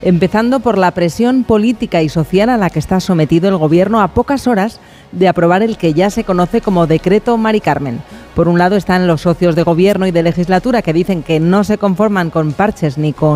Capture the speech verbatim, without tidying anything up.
empezando por la presión política y social a la que está sometido el Gobierno a pocas horas de aprobar el que ya se conoce como Decreto Mari Carmen. Por un lado están los socios de Gobierno y de legislatura que dicen que no se conforman con parches ni con